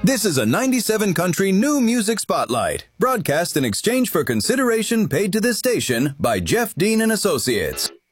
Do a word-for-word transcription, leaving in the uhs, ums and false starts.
This is a ninety-seven Country New Music Spotlight, broadcast in exchange for consideration paid to this station by Jeff Dean and Associates.